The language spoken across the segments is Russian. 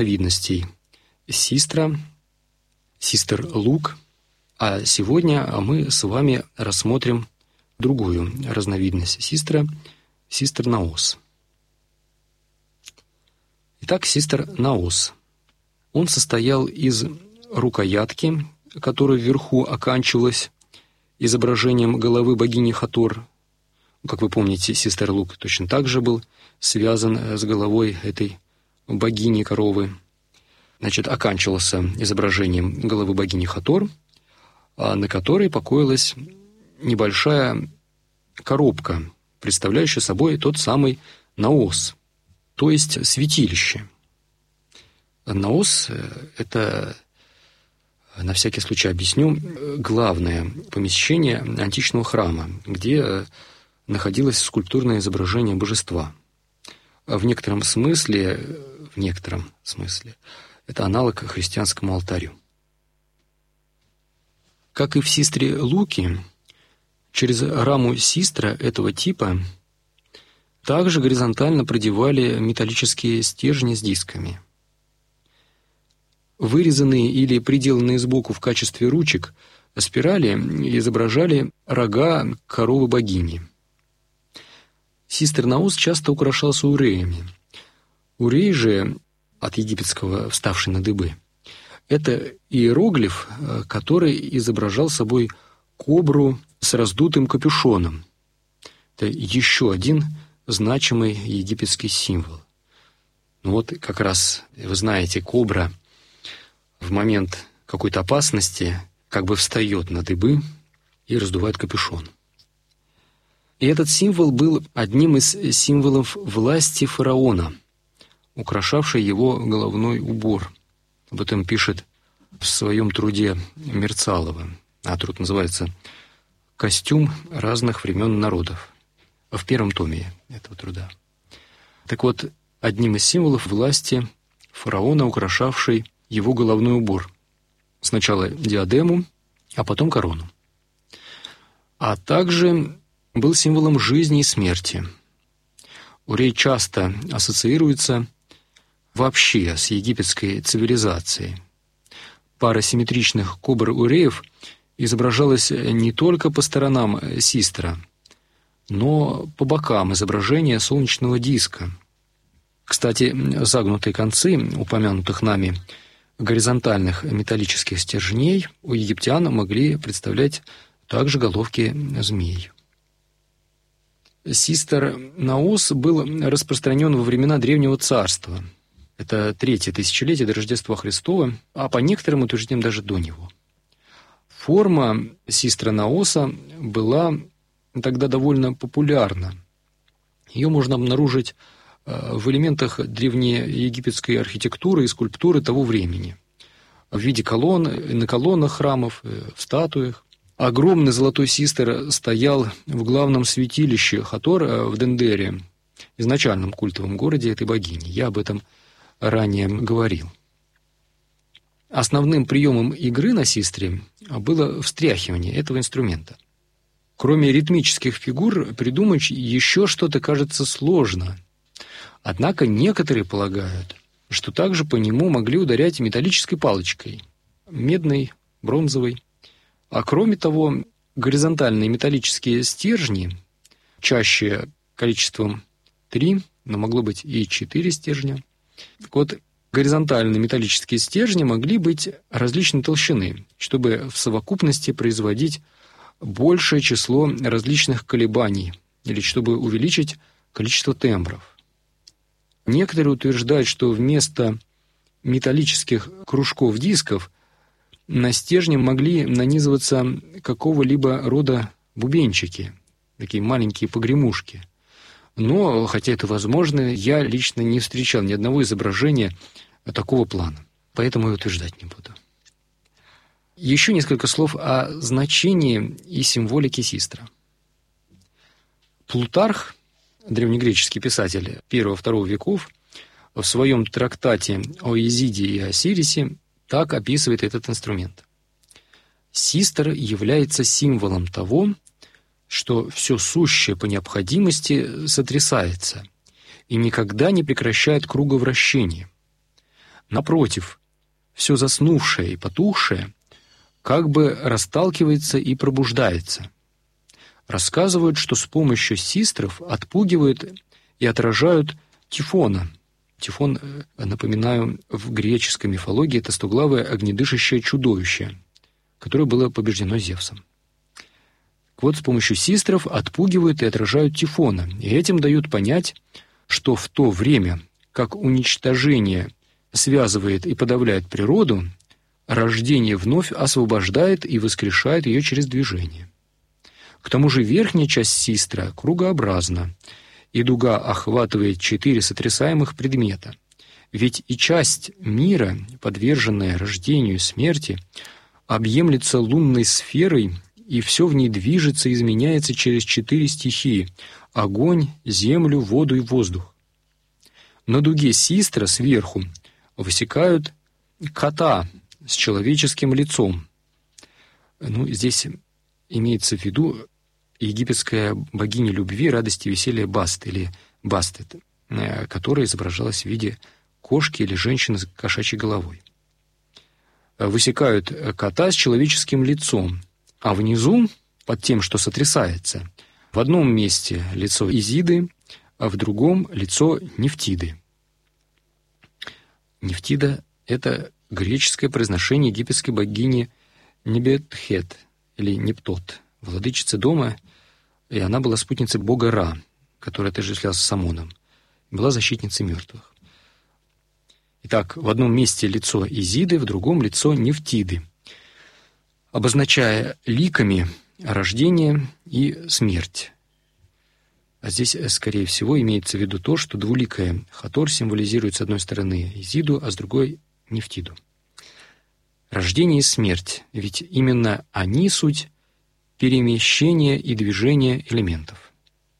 разновидностей систра, систер-лук, а сегодня мы с вами рассмотрим другую разновидность систра, систер-наос. Итак, систер-наос. Он состоял из рукоятки, которая вверху оканчивалась изображением головы богини Хатор. Как вы помните, систер-лук точно так же был связан с головой этой богини коровы. Значит, оканчивался изображением головы богини Хатор, на которой покоилась небольшая коробка, представляющая собой тот самый наос, то есть святилище. Наос – это, на всякий случай объясню, главное помещение античного храма, где находилось скульптурное изображение божества. В некотором смысле, это аналог христианскому алтарю. Как и в систре-луке, через раму систра этого типа также горизонтально продевали металлические стержни с дисками. Вырезанные или приделанные сбоку в качестве ручек спирали изображали рога коровы-богини. Систер-наос часто украшался уреями. Урей же, от египетского «вставший на дыбы», это иероглиф, который изображал собой кобру с раздутым капюшоном. Это еще один значимый египетский символ. Ну вот как раз, вы знаете, кобра в момент какой-то опасности как бы встает на дыбы и раздувает капюшон. И этот символ был одним из символов власти фараона, украшавшей его головной убор. Об этом пишет в своем труде Мерцалова. А труд называется «Костюм разных времен народов», в первом томе этого труда. Так вот, одним из символов власти фараона, украшавшей его головной убор. Сначала диадему, а потом корону. А также был символом жизни и смерти. Урей часто ассоциируется вообще с египетской цивилизацией. Пара симметричных кобр-уреев изображалась не только по сторонам систра, но по бокам изображения солнечного диска. Кстати, загнутые концы упомянутых нами горизонтальных металлических стержней у египтян могли представлять также головки змей. Систер-наос был распространен во времена Древнего Царства. Это 3-е тысячелетие до Рождества Христова, а по некоторым утверждениям даже до него. Форма систра-наоса была тогда довольно популярна. Ее можно обнаружить в элементах древнеегипетской архитектуры и скульптуры того времени, в виде колонн, на колоннах храмов, в статуях. Огромный золотой систер стоял в главном святилище Хатор в Дендере, изначальном культовом городе этой богини. Я об этом ранее говорил. Основным приемом игры на систре было встряхивание этого инструмента. Кроме ритмических фигур, придумать еще что-то кажется сложно. Однако некоторые полагают, что также по нему могли ударять металлической палочкой, медной, бронзовой. А кроме того, горизонтальные металлические стержни, чаще количеством 3, но могло быть и 4 стержня. Так вот, горизонтальные металлические стержни могли быть различной толщины, чтобы в совокупности производить большее число различных колебаний или чтобы увеличить количество тембров. Некоторые утверждают, что вместо металлических кружков-дисков на стержни могли нанизываться какого-либо рода бубенчики, такие маленькие погремушки. Но, хотя это возможно, я лично не встречал ни одного изображения такого плана, поэтому и утверждать не буду. Еще несколько слов о значении и символике систра. Плутарх, древнегреческий писатель I-II веков, в своем трактате о Изиде и Осирисе так описывает этот инструмент. Систр является символом того, что все сущее по необходимости сотрясается и никогда не прекращает круговращение. Напротив, все заснувшее и потухшее как бы расталкивается и пробуждается. Рассказывают, что с помощью систров отпугивают и отражают Тифона. Тифон, напоминаю, в греческой мифологии это стоглавое огнедышащее чудовище, которое было побеждено Зевсом. Вот с помощью систров отпугивают и отражают Тифона, и этим дают понять, что в то время, как уничтожение связывает и подавляет природу, рождение вновь освобождает и воскрешает ее через движение. К тому же верхняя часть систра кругообразна, и дуга охватывает 4 сотрясаемых предмета. Ведь и часть мира, подверженная рождению и смерти, объемлется лунной сферой, и все в ней движется и изменяется через 4 стихии – огонь, землю, воду и воздух. На дуге систра сверху высекают кота с человеческим лицом. Здесь имеется в виду египетская богиня любви, радости и веселья Баст, или Бастет, которая изображалась в виде кошки или женщины с кошачьей головой. Высекают кота с человеческим лицом, а внизу, под тем, что сотрясается, в одном месте лицо Изиды, а в другом лицо Нефтиды. Нефтида — это греческое произношение египетской богини Небетхет, или Нептот, владычицы дома, и она была спутницей бога Ра, который отождествлялся с Амоном, была защитницей мертвых. Итак, в одном месте лицо Изиды, в другом лицо Нефтиды, обозначая ликами рождение и смерть. А здесь, скорее всего, имеется в виду то, что двуликая Хатор символизирует с одной стороны Изиду, а с другой — Нефтиду. Рождение и смерть, ведь именно они суть перемещения и движения элементов.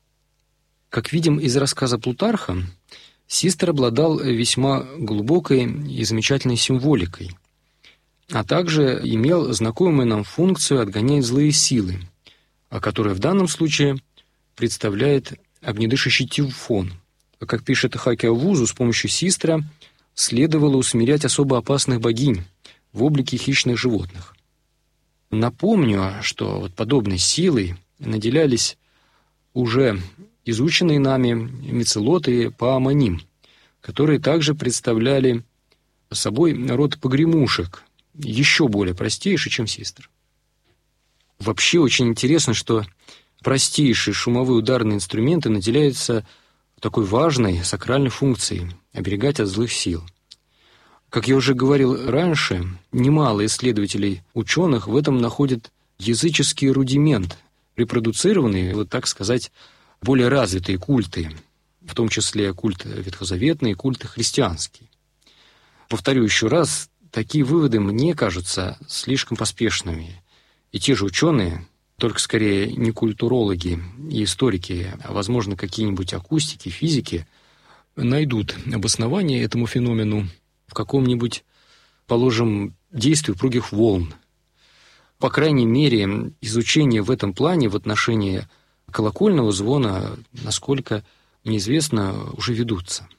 Как видим из рассказа Плутарха, Систр обладал весьма глубокой и замечательной символикой, а также имел знакомую нам функцию отгонять злые силы, которая в данном случае представляет огнедышащий Тифон. Как пишет Хакиавузу, с помощью Систра следовало усмирять особо опасных богинь в облике хищных животных. Напомню, что подобной силой наделялись уже изученные нами Мицелот и Паамоним, которые также представляли собой род погремушек, еще более простейший, чем Систр. Вообще очень интересно, что простейшие шумовые ударные инструменты наделяются такой важной сакральной функцией – оберегать от злых сил. Как я уже говорил раньше, немало исследователей ученых в этом находят языческий рудимент, репродуцированные, так сказать, более развитые культы, в том числе культ ветхозаветный и культ христианский. Повторю еще раз, такие выводы мне кажутся слишком поспешными. И те же ученые, только скорее не культурологи и историки, а, возможно, какие-нибудь акустики, физики, найдут обоснование этому феномену в каком-нибудь, положим, действии упругих волн. По крайней мере, изучения в этом плане в отношении колокольного звона, насколько мне известно, уже ведутся.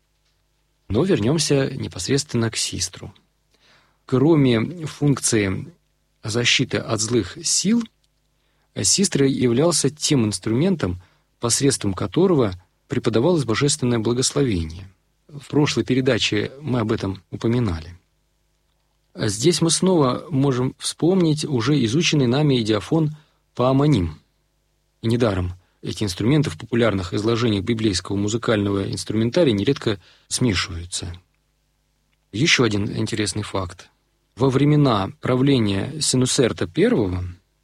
Но вернемся непосредственно к Систру. Кроме функции защиты от злых сил, Систр являлся тем инструментом, посредством которого преподавалось божественное благословение. В прошлой передаче мы об этом упоминали. Здесь мы снова можем вспомнить уже изученный нами идиафон Паамоним. И недаром эти инструменты в популярных изложениях библейского музыкального инструментария нередко смешиваются. Еще один интересный факт. Во времена правления Сенусерта I,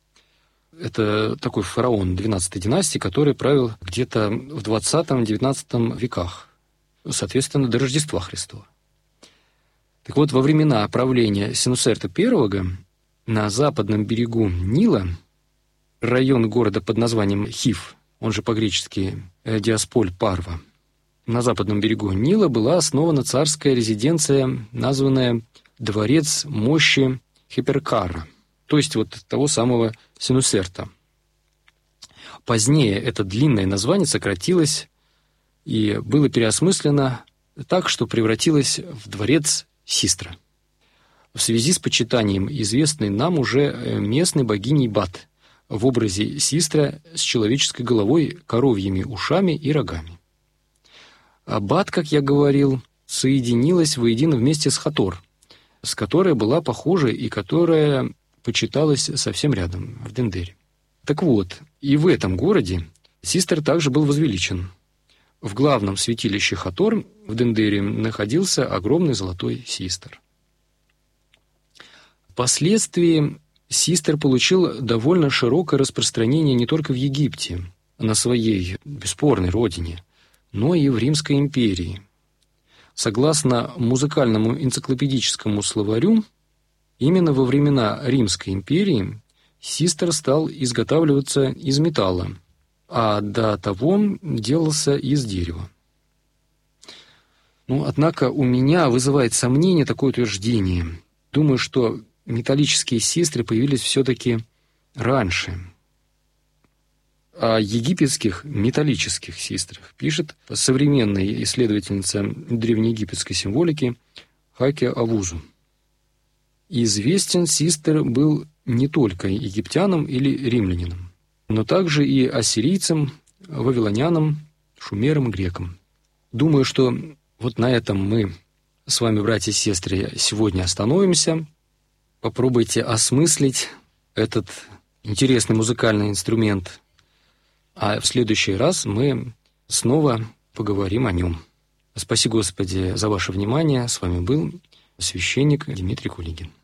это такой фараон 12-й династии, который правил где-то в 20-19 веках, соответственно, до Рождества Христова. Так вот, во времена правления Сенусерта I на западном берегу Нила, район города под названием Хив, он же по-гречески Диасполь Парва, на западном берегу Нила была основана царская резиденция, названная Дворец мощи Хиперкара, то есть того самого Сенусерта. Позднее это длинное название сократилось и было переосмыслено так, что превратилось в Дворец Систра. В связи с почитанием известной нам уже местной богиней Бат в образе Систра с человеческой головой, коровьими ушами и рогами. А Бат, как я говорил, соединилась воедино вместе с Хатор, с которой была похожа и которая почиталась совсем рядом, в Дендере. Так вот, и в этом городе Систр также был возвеличен. В главном святилище Хатор в Дендере находился огромный золотой Систр. Впоследствии Систр получил довольно широкое распространение не только в Египте, на своей бесспорной родине, но и в Римской империи. Согласно музыкальному энциклопедическому словарю, именно во времена Римской империи Систр стал изготавливаться из металла, а до того делался из дерева. Однако у меня вызывает сомнение такое утверждение. Думаю, что металлические систры появились все-таки раньше. О египетских металлических систрах пишет современная исследовательница древнеегипетской символики Хаке Авузу. Известен Систр был не только египтянам или римлянинам, но также и ассирийцам, вавилонянам, шумерам и грекам. Думаю, что вот на этом мы с вами, братья и сестры, сегодня остановимся. Попробуйте осмыслить этот интересный музыкальный инструмент, а в следующий раз мы снова поговорим о нем. Спаси Господи за ваше внимание. С вами был священник Дмитрий Кулигин.